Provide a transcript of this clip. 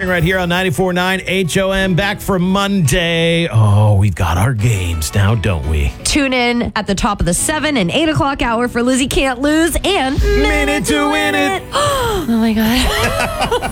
morning right here on 94.9 HOM. Back for Monday. Oh, we've got our games now, don't we? Tune in at the top of the 7 and 8 o'clock hour for Lizzie Can't Lose and Minute to Win It. Oh, my God.